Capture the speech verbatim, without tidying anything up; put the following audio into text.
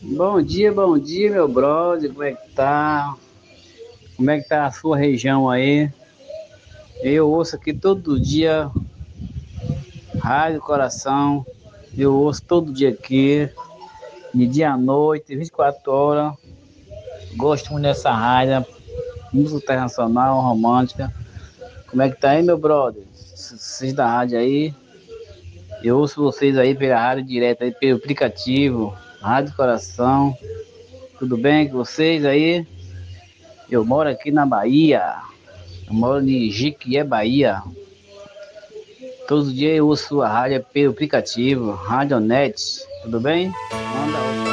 Bom dia, bom dia, meu brother. Como é que tá? Como é que tá a sua região aí? Eu ouço aqui todo dia, Rádio Coração. Eu ouço todo dia aqui, de dia à noite, vinte e quatro horas. Gosto muito dessa rádio, música internacional, romântica. Como é que tá aí, meu brother? Vocês da rádio aí? Eu ouço vocês aí pela rádio direta, aí pelo aplicativo, Rádio Coração. Tudo bem com vocês aí? Eu moro aqui na Bahia. Eu moro em Jiquié, Bahia. Todos os dias eu ouço a rádio pelo aplicativo, Radionet. Tudo bem? Manda